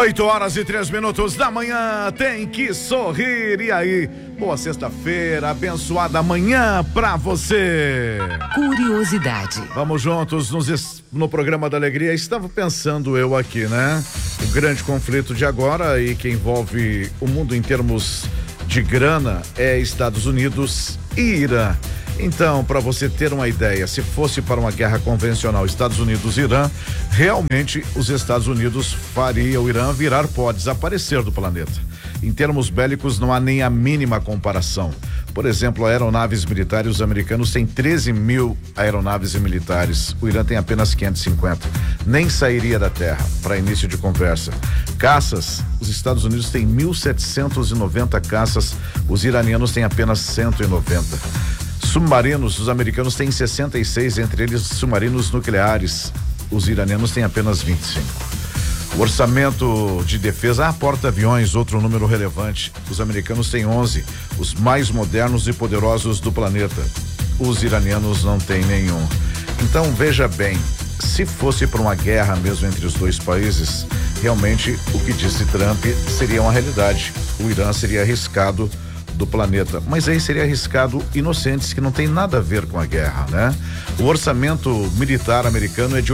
8h03 da manhã, tem que sorrir. E aí, boa sexta-feira, abençoada manhã pra você. Curiosidade. Vamos juntos no programa da alegria. Estava pensando eu aqui, né? O grande conflito de agora e que envolve o mundo em termos de grana é Estados Unidos e Irã. Então, para você ter uma ideia, se fosse para uma guerra convencional Estados Unidos e Irã, realmente os Estados Unidos faria o Irã virar pó, desaparecer do planeta. Em termos bélicos, não há nem a mínima comparação. Por exemplo, aeronaves militares, os americanos têm 13 mil aeronaves militares, o Irã tem apenas 550. Nem sairia da terra, para início de conversa. Caças, os Estados Unidos têm 1.790 caças, os iranianos têm apenas 190. Submarinos, os americanos têm 66, entre eles submarinos nucleares. Os iranianos têm apenas 25. O orçamento de defesa, porta-aviões, outro número relevante. Os americanos têm 11, os mais modernos e poderosos do planeta. Os iranianos não têm nenhum. Então, veja bem, se fosse para uma guerra mesmo entre os dois países, realmente o que disse Trump seria uma realidade. O Irã seria arriscado do planeta, mas aí seria arriscado inocentes que não tem nada a ver com a guerra, né? O orçamento militar americano é de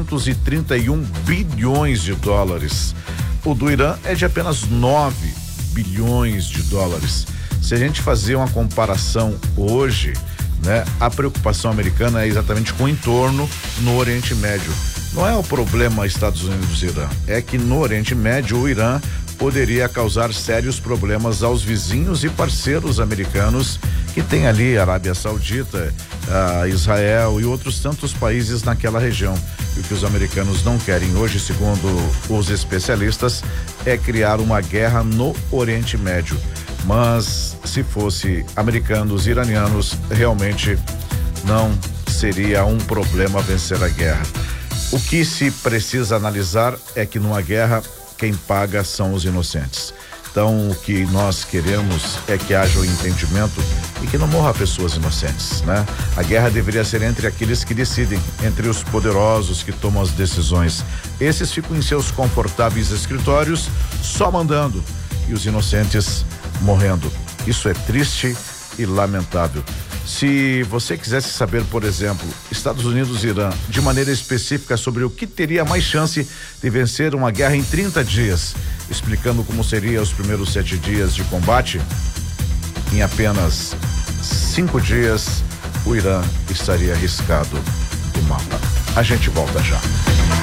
831 bilhões de dólares. O do Irã é de apenas 9 bilhões de dólares. Se a gente fazer uma comparação hoje, né? A preocupação americana é exatamente com o entorno no Oriente Médio. Não é o problema Estados Unidos e Irã, é que no Oriente Médio o Irã poderia causar sérios problemas aos vizinhos e parceiros americanos que tem ali Arábia Saudita, Israel e outros tantos países naquela região. E o que os americanos não querem hoje, segundo os especialistas, é criar uma guerra no Oriente Médio. Mas se fosse americanos e iranianos, realmente não seria um problema vencer a guerra. O que se precisa analisar é que numa guerra quem paga são os inocentes. Então, o que nós queremos é que haja o entendimento e que não morra pessoas inocentes, né? A guerra deveria ser entre aqueles que decidem, entre os poderosos que tomam as decisões. Esses ficam em seus confortáveis escritórios, só mandando, e os inocentes morrendo. Isso é triste e lamentável. Se você quisesse saber, por exemplo, Estados Unidos e Irã, de maneira específica sobre o que teria mais chance de vencer uma guerra em 30 dias, explicando como seria os primeiros 7 dias de combate, em apenas 5 dias, o Irã estaria arriscado do mapa. A gente volta já.